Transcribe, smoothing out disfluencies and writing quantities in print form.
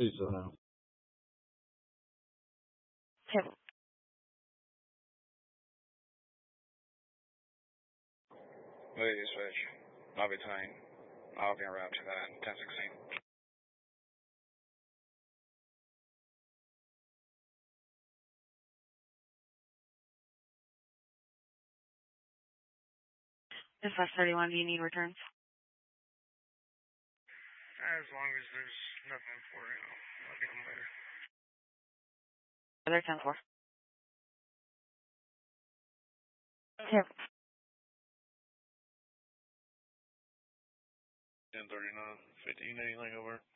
Lisa now. Okay. Lady switch. Lobby time. I'll be en route to that 1016. Dispatch 31, do you need returns? As long as there's nothing for it, I'll get them later. They're 10-4. Okay. 1039, 15, anything over?